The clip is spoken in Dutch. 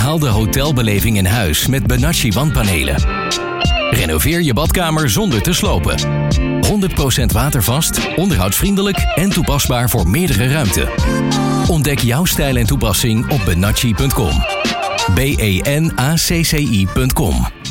Haal de hotelbeleving in huis met Benacci wandpanelen. Renoveer je badkamer zonder te slopen. 100% watervast, onderhoudsvriendelijk en toepasbaar voor meerdere ruimten. Ontdek jouw stijl en toepassing op benacci.com. benacci.com